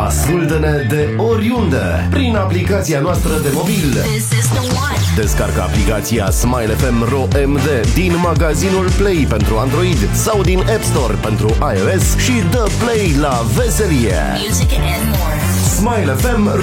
Ascultă-ne de oriunde prin aplicația noastră de mobil. Descarcă aplicația Smile FM Ro MD din magazinul Play pentru Android sau din App Store pentru iOS și dă play la veselie. Smile FM